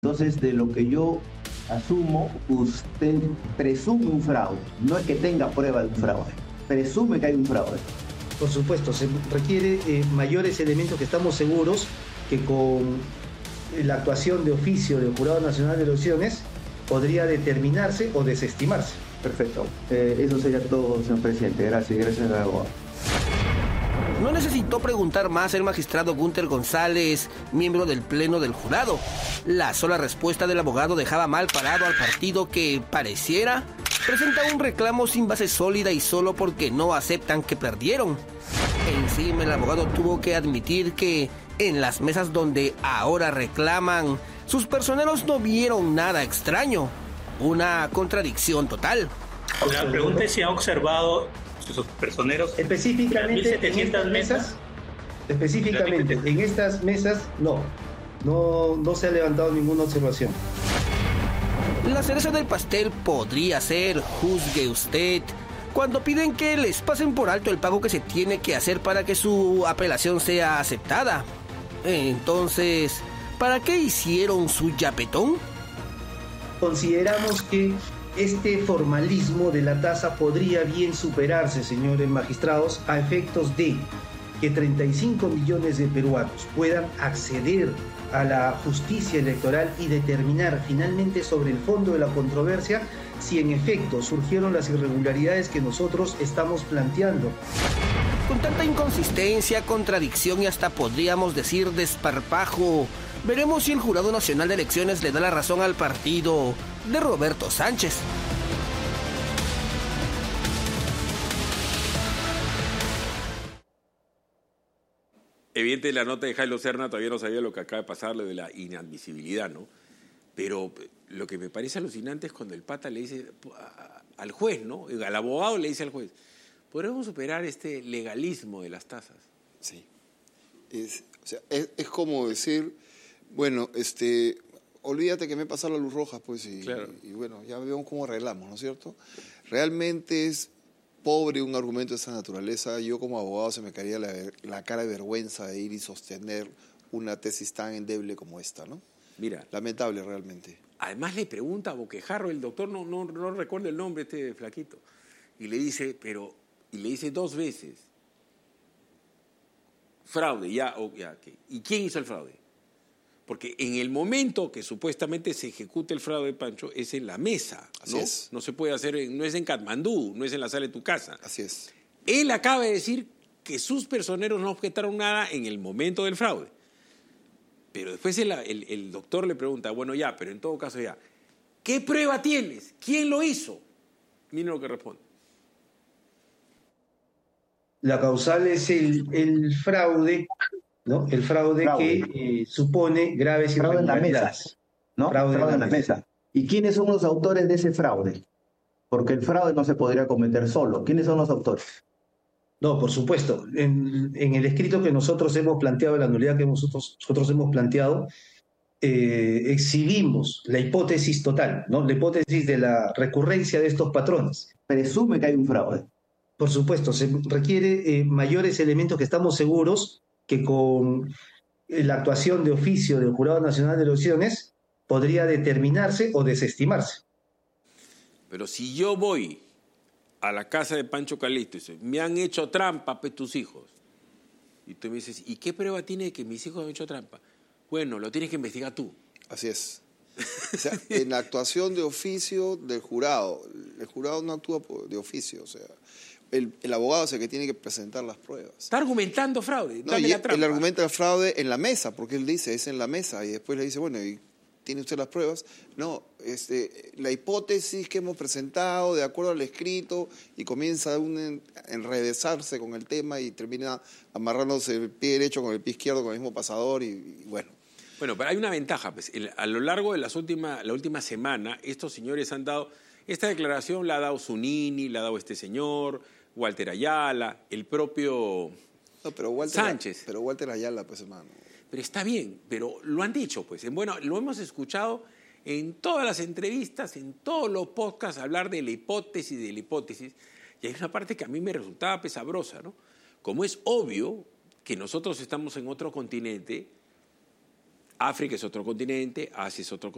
Entonces, de lo que yo asumo, usted presume un fraude. No es que tenga prueba de un fraude, presume que hay un fraude. Por supuesto, se requiere mayores elementos que estamos seguros que con la actuación de oficio del Jurado Nacional de Elecciones podría determinarse o desestimarse. Perfecto. Eso sería todo, señor presidente. Gracias, abogado. No necesitó preguntar más el magistrado Gunter González, miembro del Pleno del Jurado. La sola respuesta del abogado dejaba mal parado al partido que, pareciera, presenta un reclamo sin base sólida y solo porque no aceptan que perdieron. Encima el abogado tuvo que admitir que en las mesas donde ahora reclaman, sus personeros no vieron nada extraño. Una contradicción total. La pregunta es si ha observado sus personeros específicamente 1.700 mesas. Específicamente en estas mesas no se ha levantado ninguna observación. La cereza del pastel podría ser, juzgue usted, cuando piden que les pasen por alto el pago que se tiene que hacer para que su apelación sea aceptada. Entonces, ¿para qué hicieron su yapetón? Consideramos que este formalismo de la tasa podría bien superarse, señores magistrados, a efectos de que 35 millones de peruanos puedan acceder a la justicia electoral y determinar finalmente sobre el fondo de la controversia si en efecto surgieron las irregularidades que nosotros estamos planteando. Con tanta inconsistencia, contradicción y hasta podríamos decir desparpajo, veremos si el Jurado Nacional de Elecciones le da la razón al partido de Roberto Sánchez. Evidente, la nota de Jailo Serna todavía no sabía lo que acaba de pasarle de la inadmisibilidad, ¿no? Pero lo que me parece alucinante es cuando el pata le dice al juez, ¿no? Al abogado le dice al juez, ¿podremos superar este legalismo de las tasas? Sí. Es como decir, bueno, olvídate que me pasa la luz roja, pues, claro. y bueno, ya vemos cómo arreglamos, ¿no es cierto? Realmente es pobre un argumento de esa naturaleza. Yo como abogado se me caería la cara de vergüenza de ir y sostener una tesis tan endeble como esta, ¿no? Mira. Lamentable realmente. Además le pregunta a boquejarro, el doctor no recuerda el nombre este flaquito, y le dice, y le dice 2 veces, fraude, ya, ¿qué? ¿Y quién hizo el fraude? Porque en el momento que supuestamente se ejecuta el fraude, Pancho, es en la mesa, ¿no? Así es. No se puede hacer, no es en Katmandú, no es en la sala de tu casa. Así es. Él acaba de decir que sus personeros no objetaron nada en el momento del fraude. Pero después el doctor le pregunta, bueno, ya, pero en todo caso ya, ¿qué prueba tienes? ¿Quién lo hizo? Miren lo que responde. La causal es el fraude, ¿no? El fraude. Que supone graves irregularidades. Fraude en la mesa. ¿Y quiénes son los autores de ese fraude? Porque el fraude no se podría cometer solo. ¿Quiénes son los autores? No, por supuesto. En el escrito que nosotros hemos planteado, la nulidad que nosotros hemos planteado, exhibimos la hipótesis total, ¿no? La hipótesis de la recurrencia de estos patrones. Presume que hay un fraude. Por supuesto, se requiere mayores elementos que estamos seguros que con la actuación de oficio del Jurado Nacional de Elecciones podría determinarse o desestimarse. Pero si yo voy a la casa de Pancho Calixto y dice, me han hecho trampa, pues, tus hijos. Y tú me dices, ¿y qué prueba tiene de que mis hijos han hecho trampa? Bueno, lo tienes que investigar tú. Así es. O sea, en la actuación de oficio del jurado, el jurado no actúa de oficio, o sea, el abogado es el que tiene que presentar las pruebas. Está argumentando fraude. No, y él argumenta el fraude en la mesa, porque él dice, es en la mesa, y después le dice, bueno, ¿y tiene usted las pruebas? No, la hipótesis que hemos presentado de acuerdo al escrito, y comienza a enrevesarse con el tema y termina amarrándose el pie derecho con el pie izquierdo con el mismo pasador y bueno. Bueno, pero hay una ventaja, pues. A lo largo de la última semana, estos señores han dado, esta declaración la ha dado Zunini, la ha dado este señor, Walter Ayala, el propio Sánchez. Pero Walter Ayala, pues, hermano. Pero está bien, pero lo han dicho, pues. Bueno, lo hemos escuchado en todas las entrevistas, en todos los podcasts, hablar de la hipótesis, y hay una parte que a mí me resultaba sabrosa, ¿no? Como es obvio que nosotros estamos en otro continente, África es otro continente, Asia es otro continente,